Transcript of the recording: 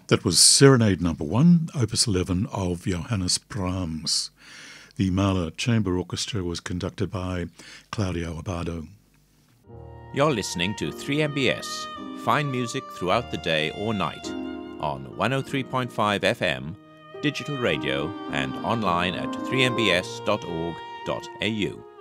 That was Serenade Number 1, Opus 11 of Johannes Brahms. The Mahler Chamber Orchestra was conducted by Claudio Abbado. You're listening to 3MBS, fine music throughout the day or night, on 103.5 FM, digital radio, and online at 3mbs.org.au.